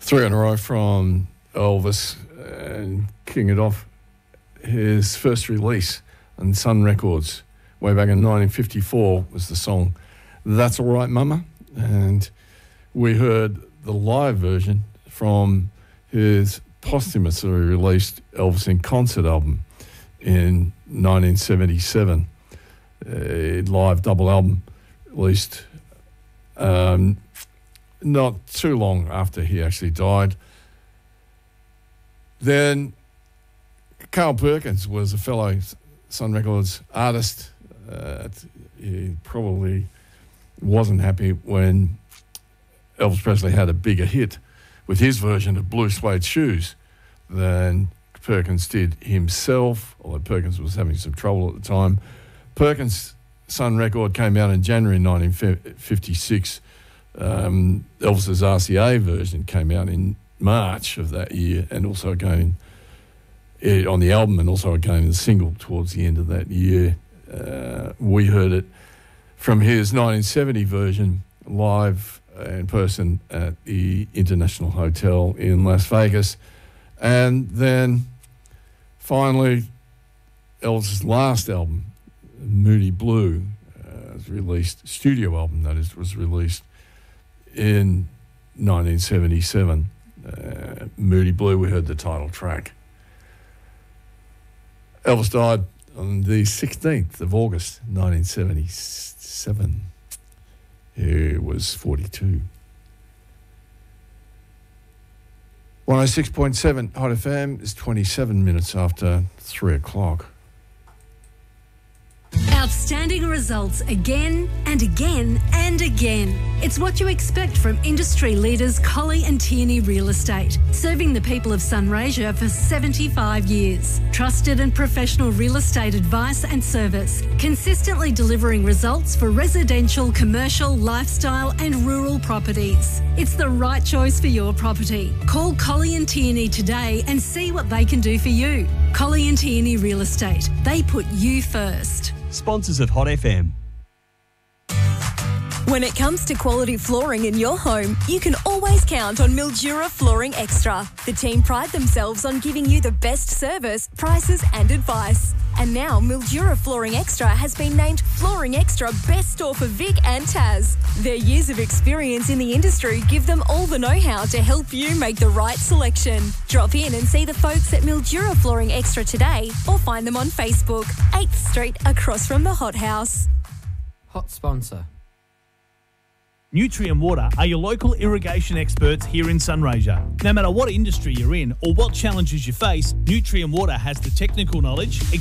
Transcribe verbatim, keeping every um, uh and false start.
Three in a row from Elvis, and kicking it off, his first release on Sun Records way back in nineteen fifty-four was the song That's All Right Mama, and we heard the live version from his posthumously released Elvis in Concert album in nineteen seventy-seven, a live double album released um, not too long after he actually died. Then Carl Perkins was a fellow Sun Records artist. Uh, he probably wasn't happy when Elvis Presley had a bigger hit with his version of Blue Suede Shoes than Perkins did himself, although Perkins was having some trouble at the time. Perkins' Sun record came out in January nineteen fifty-six. Um, Elvis's R C A version came out in March of that year, and also again eh, on the album, and also again in the single towards the end of that year. Uh, we heard it from his nineteen seventy version live in person at the International Hotel in Las Vegas. And then finally, Elvis's last album, Moody Blue, uh, was released, studio album that is, was released in nineteen seventy-seven. Uh, Moody Blue, we heard the title track. Elvis died on the sixteenth of August, nineteen seventy-seven. He was forty-two. one oh six point seven Hot F M is twenty-seven minutes after three o'clock. Outstanding results again and again and again. It's what you expect from industry leaders Colley and Tierney Real Estate, serving the people of Sunraysia for seventy-five years. Trusted and professional real estate advice and service, consistently delivering results for residential, commercial, lifestyle and rural properties. It's the right choice for your property. Call Colley and Tierney today and see what they can do for you. Colley and Tierney Real Estate. They put you first. Sponsors of Hot F M. When it comes to quality flooring in your home, you can always count on Mildura Flooring Extra. The team pride themselves on giving you the best service, prices and advice. And now Mildura Flooring Extra has been named Flooring Extra Best Store for Vic and Taz. Their years of experience in the industry give them all the know-how to help you make the right selection. Drop in and see the folks at Mildura Flooring Extra today, or find them on Facebook, eighth Street, across from the Hot House. Hot sponsor. Nutrien Water are your local irrigation experts here in Sunraysia. No matter what industry you're in or what challenges you face, Nutrien Water has the technical knowledge,